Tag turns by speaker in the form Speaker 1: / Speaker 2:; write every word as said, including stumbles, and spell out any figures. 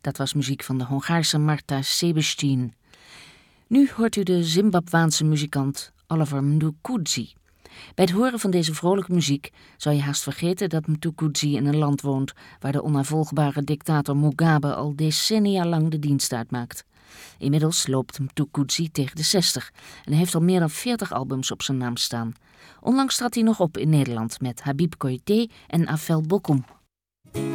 Speaker 1: Dat was muziek van de Hongaarse Marta Sebestyén. Nu hoort u de Zimbabwaanse muzikant Oliver Mtukudzi. Bij het horen van deze vrolijke muziek zou je haast vergeten dat Mtukudzi in een land woont waar de onnavolgbare dictator Mugabe al decennia lang de dienst uitmaakt. Inmiddels loopt Mtukudzi tegen de zestig en heeft al meer dan veertig albums op zijn naam staan. Onlangs trad hij nog op in Nederland met Habib Koité en Afel Bokoum.